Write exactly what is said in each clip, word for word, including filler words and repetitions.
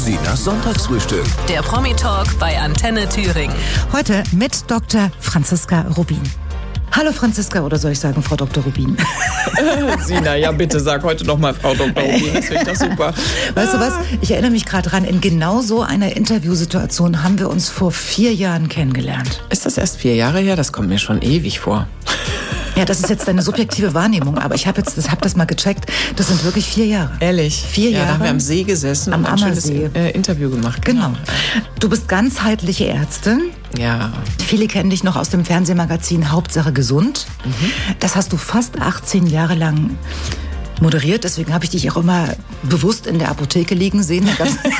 Sinas Sonntagsfrühstück. Der Promi-Talk bei Antenne Thüringen. Heute mit Doktor Franziska Rubin. Hallo Franziska, oder soll ich sagen Frau Doktor Rubin? Sina, ja bitte sag heute noch mal Frau Doktor Rubin, das finde ich doch super. Weißt du was, ich erinnere mich gerade dran, in genau so einer Interviewsituation haben wir uns vor vier Jahren kennengelernt. Ist das erst vier Jahre her? Das kommt mir schon ewig vor. Ja, das ist jetzt deine subjektive Wahrnehmung, aber ich habe jetzt, das, hab das mal gecheckt, das sind wirklich vier Jahre. Ehrlich? Vier ja, Jahre. Da haben wir am See gesessen am und ein schönes Ammersee. äh, Interview gemacht. Genau. Du bist ganzheitliche Ärztin. Ja. Viele kennen dich noch aus dem Fernsehmagazin Hauptsache gesund. Mhm. Das hast du fast achtzehn Jahre lang moderiert, deswegen habe ich dich auch immer bewusst in der Apotheke liegen sehen.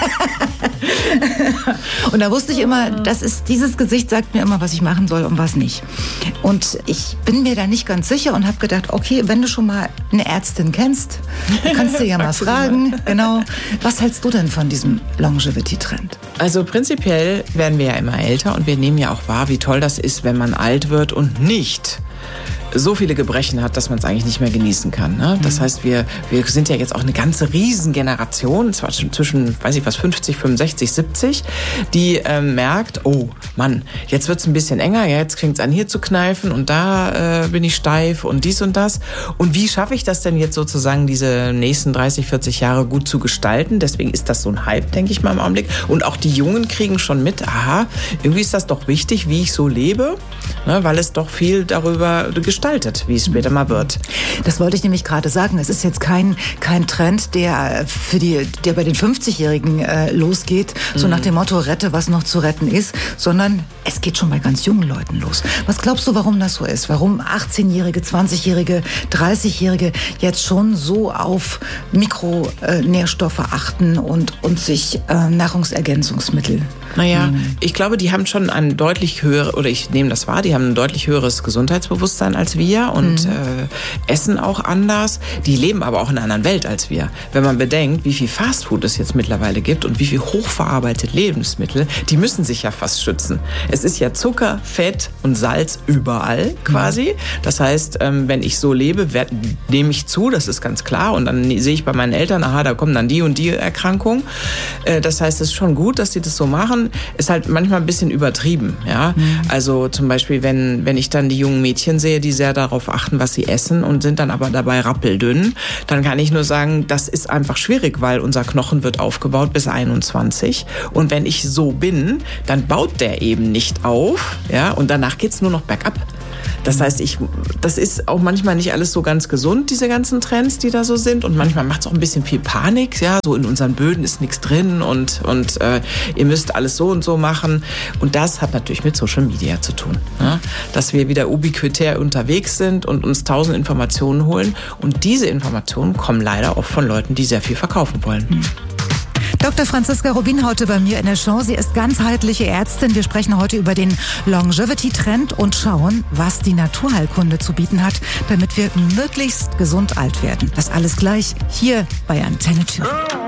Und da wusste ich immer, das ist, dieses Gesicht sagt mir immer, was ich machen soll und was nicht. Und ich bin mir da nicht ganz sicher und habe gedacht, okay, wenn du schon mal eine Ärztin kennst, kannst du ja mal fragen, genau, was hältst du denn von diesem Longevity-Trend? Also prinzipiell werden wir ja immer älter und wir nehmen ja auch wahr, wie toll das ist, wenn man alt wird und nicht so viele Gebrechen hat, dass man es eigentlich nicht mehr genießen kann. Ne? Das mhm. heißt, wir, wir sind ja jetzt auch eine ganze Riesengeneration, zwar zwischen, weiß ich was, fünfzig, fünfundsechzig, siebzig, die ähm, merkt, oh Mann, jetzt wird's ein bisschen enger, ja, jetzt fängt's an hier zu kneifen und da äh, bin ich steif und dies und das. Und wie schaffe ich das denn jetzt sozusagen, diese nächsten dreißig, vierzig Jahre gut zu gestalten? Deswegen ist das so ein Hype, denke ich mal im Augenblick. Und auch die Jungen kriegen schon mit, aha, irgendwie ist das doch wichtig, wie ich so lebe, ne, weil es doch viel darüber gestaltet, wie es später mal wird. Das wollte ich nämlich gerade sagen. Es ist jetzt kein, kein Trend, der, für die, der bei den fünfzigjährigen äh, losgeht, so mhm. nach dem Motto, rette, was noch zu retten ist, sondern es geht schon bei ganz jungen Leuten los. Was glaubst du, warum das so ist? Warum achtzehnjährige, zwanzigjährige, dreißigjährige jetzt schon so auf Mikronährstoffe achten und, und sich äh, Nahrungsergänzungsmittel Naja, nehmen? Ich glaube, die haben schon ein deutlich höheres, oder ich nehme das wahr, die haben ein deutlich höheres Gesundheitsbewusstsein als wir und mhm. äh, essen auch anders. Die leben aber auch in einer anderen Welt als wir. Wenn man bedenkt, wie viel Fastfood es jetzt mittlerweile gibt und wie viel hochverarbeitete Lebensmittel, die müssen sich ja fast schützen. Es ist ja Zucker, Fett und Salz überall quasi. Das heißt, ähm, wenn ich so lebe, werd, nehme ich zu, das ist ganz klar. Und dann sehe ich bei meinen Eltern, aha, da kommen dann die und die Erkrankungen. Äh, das heißt, es ist schon gut, dass sie das so machen. Ist halt manchmal ein bisschen übertrieben. Ja? Mhm. Also zum Beispiel, wenn, wenn ich dann die jungen Mädchen sehe, die sehr darauf achten, was sie essen und sind dann aber dabei rappeldünn, dann kann ich nur sagen, das ist einfach schwierig, weil unser Knochen wird aufgebaut bis einundzwanzig und wenn ich so bin, dann baut der eben nicht auf, ja, und danach geht's nur noch bergab. Das heißt, ich, das ist auch manchmal nicht alles so ganz gesund, diese ganzen Trends, die da so sind. Und manchmal macht es auch ein bisschen viel Panik. Ja, so in unseren Böden ist nichts drin und, und äh, ihr müsst alles so und so machen. Und das hat natürlich mit Social Media zu tun. Ja? Dass wir wieder ubiquitär unterwegs sind und uns tausend Informationen holen. Und diese Informationen kommen leider oft von Leuten, die sehr viel verkaufen wollen. Hm. Doktor Franziska Rubin heute bei mir in der Show. Sie ist ganzheitliche Ärztin. Wir sprechen heute über den Longevity-Trend und schauen, was die Naturheilkunde zu bieten hat, damit wir möglichst gesund alt werden. Das alles gleich hier bei Antenne Thüringen.